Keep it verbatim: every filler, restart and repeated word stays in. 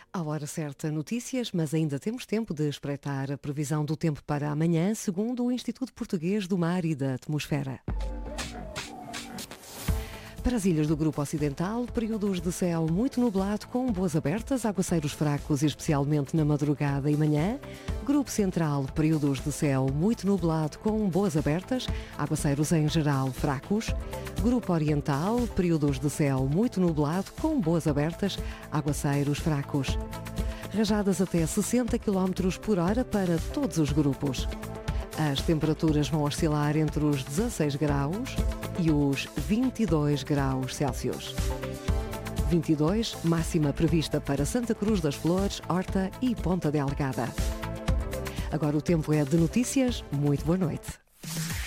À hora certa, notícias, mas ainda temos tempo de espreitar a previsão do tempo para amanhã, segundo o Instituto Português do Mar e da Atmosfera. Para as ilhas do Grupo Ocidental, períodos de céu muito nublado com boas abertas, aguaceiros fracos, especialmente na madrugada e manhã. Grupo Central, períodos de céu muito nublado com boas abertas, aguaceiros em geral fracos. Grupo Oriental, períodos de céu muito nublado com boas abertas, aguaceiros fracos. Rajadas até sessenta quilómetros por hora para todos os grupos. As temperaturas vão oscilar entre os dezasseis graus e os vinte e dois graus Celsius. vinte e dois, máxima prevista para Santa Cruz das Flores, Horta e Ponta Delgada. Agora o tempo é de notícias. Muito boa noite.